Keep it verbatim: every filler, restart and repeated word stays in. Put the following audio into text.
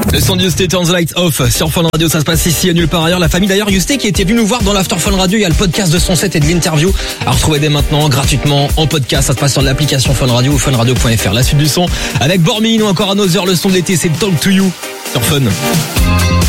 Le son de Yusté, Turn the Lights Off sur Fun Radio, ça se passe ici et nulle part ailleurs. La famille d'ailleurs Yusté qui était venue nous voir dans l'After Fun Radio, il y a le podcast de son set et de l'interview à retrouver dès maintenant gratuitement en podcast. Ça se passe sur l'application Fun Radio ou funradio point f r. La suite du son avec Bormin ou encore Another, le son de l'été, c'est Talk to You sur Fun.